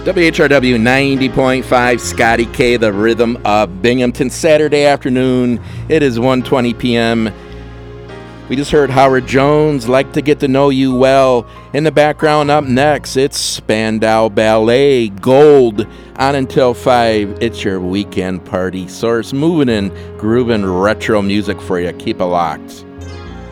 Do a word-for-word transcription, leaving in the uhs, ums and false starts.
W H R W ninety point five, Scotty K, the rhythm of Binghamton, Saturday afternoon. It is one twenty p.m. We just heard Howard Jones, Like to Get to Know You Well. In the background up next, it's Spandau Ballet, Gold. On until five, it's your weekend party source. Moving in, grooving retro music for you. Keep it locked.